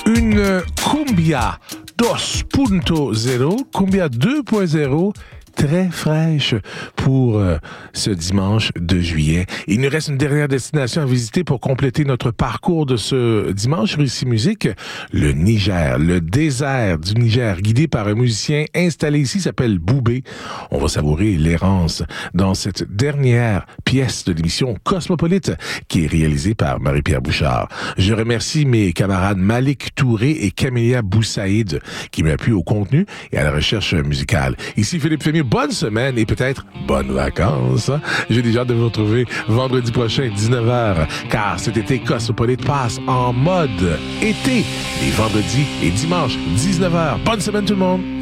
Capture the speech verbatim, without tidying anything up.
une cumbia deux point zéro, cumbia deux point zéro, très fraîche pour euh, ce dimanche deux juillet. Il nous reste une dernière destination à visiter pour compléter notre parcours de ce dimanche sur Ici Musique, le Niger, le désert du Niger, guidé par un musicien installé ici, s'appelle Boubé. On va savourer l'errance dans cette dernière pièce de l'émission Cosmopolite qui est réalisée par Marie-Pierre Bouchard. Je remercie mes camarades Malik Touré et Camélia Boussaïd qui m'appuient au contenu et à la recherche musicale. Ici Philippe Fémieux. Bonne semaine et peut-être bonnes vacances. J'ai déjà hâte de vous retrouver vendredi prochain, dix-neuf heures, car cet été, Cosmopolite passe en mode été, les vendredis et dimanches, dix-neuf heures. Bonne semaine tout le monde!